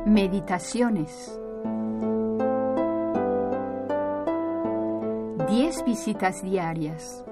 Meditaciones. 10 visitas diarias.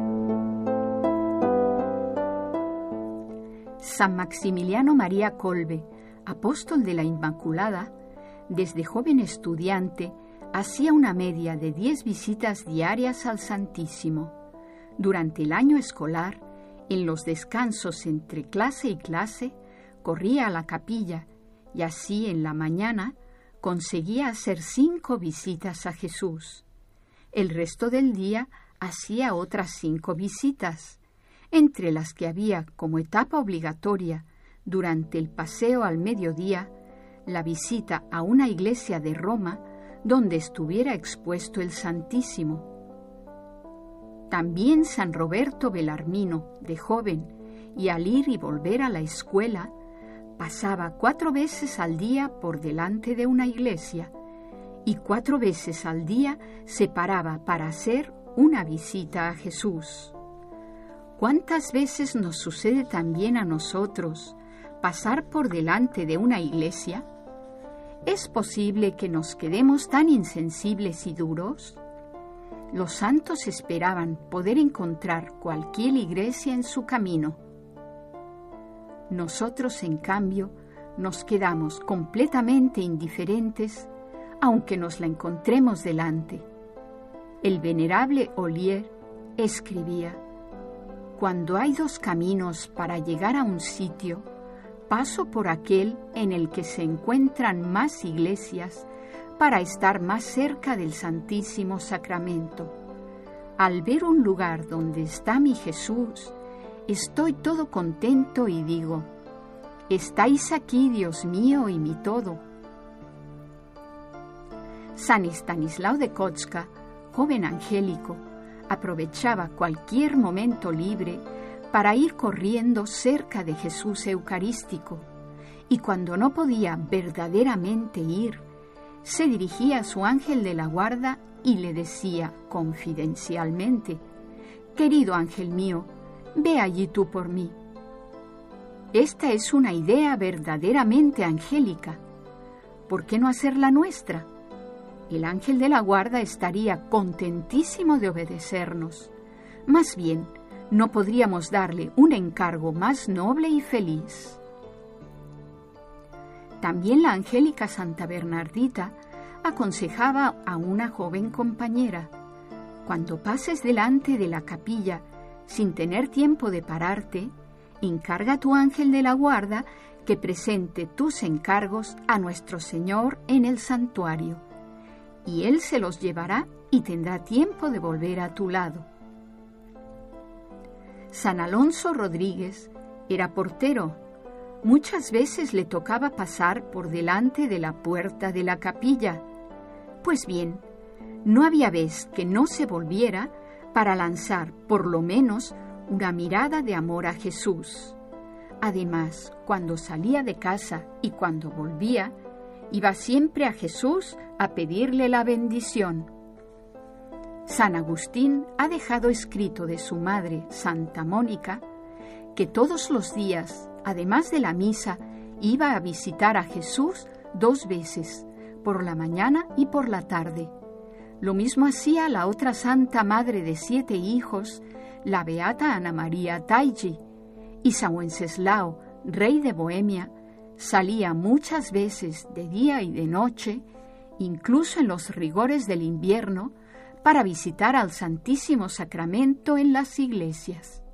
San Maximiliano María Kolbe, apóstol de la Inmaculada, desde joven estudiante, hacía una media de 10 visitas diarias al Santísimo. Durante el año escolar, en los descansos entre clase y clase, corría a la capilla y así en la mañana conseguía hacer 5 visitas a Jesús. El resto del día hacía otras 5 visitas, entre las que había como etapa obligatoria durante el paseo al mediodía la visita a una iglesia de Roma donde estuviera expuesto el Santísimo. También San Roberto Belarmino, de joven, y al ir y volver a la escuela, pasaba 4 veces al día por delante de una iglesia y 4 veces al día se paraba para hacer una visita a Jesús. ¿Cuántas veces nos sucede también a nosotros pasar por delante de una iglesia? ¿Es posible que nos quedemos tan insensibles y duros? Los santos esperaban poder encontrar cualquier iglesia en su camino. Nosotros, en cambio, nos quedamos completamente indiferentes, aunque nos la encontremos delante. El venerable Ollier escribía: «Cuando hay 2 caminos para llegar a un sitio, paso por aquel en el que se encuentran más iglesias para estar más cerca del Santísimo Sacramento. Al ver un lugar donde está mi Jesús, estoy todo contento y digo: estáis aquí, Dios mío y mi todo». San Estanislao de Kotska, joven angélico, aprovechaba cualquier momento libre para ir corriendo cerca de Jesús Eucarístico, y cuando no podía verdaderamente ir, se dirigía a su ángel de la guarda y le decía confidencialmente: «Querido ángel mío, ve allí tú por mí». Esta es una idea verdaderamente angélica. ¿Por qué no hacerla nuestra? El ángel de la guarda estaría contentísimo de obedecernos. Más bien, no podríamos darle un encargo más noble y feliz. También la angélica Santa Bernardita aconsejaba a una joven compañera: cuando pases delante de la capilla sin tener tiempo de pararte, encarga a tu ángel de la guarda que presente tus encargos a nuestro Señor en el santuario, y Él se los llevará y tendrá tiempo de volver a tu lado. San Alonso Rodríguez era portero. Muchas veces le tocaba pasar por delante de la puerta de la capilla. Pues bien, no había vez que no se volviera para lanzar por lo menos una mirada de amor a Jesús. Además, cuando salía de casa y cuando volvía, iba siempre a Jesús a pedirle la bendición. San Agustín ha dejado escrito de su madre, Santa Mónica, que todos los días, además de la misa, iba a visitar a Jesús 2 veces, por la mañana y por la tarde. Lo mismo hacía la otra santa madre de 7 hijos, la beata Ana María Taigi, y San Wenceslao, rey de Bohemia, salía muchas veces de día y de noche, incluso en los rigores del invierno, para visitar al Santísimo Sacramento en las iglesias.